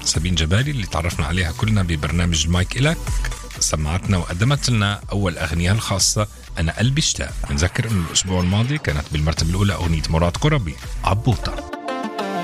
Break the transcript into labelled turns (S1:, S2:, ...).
S1: سابين جبالي اللي تعرفنا عليها كلنا ببرنامج مايك إلك، سمعتنا وقدمت لنا أول أغنية الخاصة أنا قلبي اشتاق. نذكر أن الأسبوع الماضي كانت بالمرتبة الأولى أغنية مراد قربي عبوطة.